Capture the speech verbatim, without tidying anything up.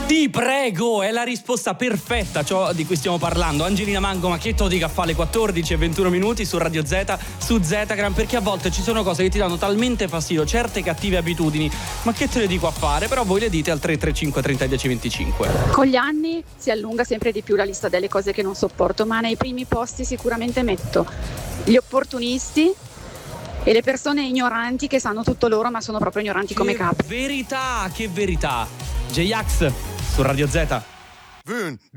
Ti prego, è la risposta perfetta a ciò di cui stiamo parlando. Angelina Mango, ma che te lo dica a fare alle quattordici e ventuno minuti su Radio Z, su Zetagram, perché a volte ci sono cose che ti danno talmente fastidio, certe cattive abitudini, ma che te le dico a fare? Però voi le dite al tre tre cinque trenta dieci venticinque. Con gli anni si allunga sempre di più la lista delle cose che non sopporto, ma nei primi posti sicuramente metto gli opportunisti e le persone ignoranti che sanno tutto loro ma sono proprio ignoranti come capi. Verità, che verità. J-Ax su Radio Z.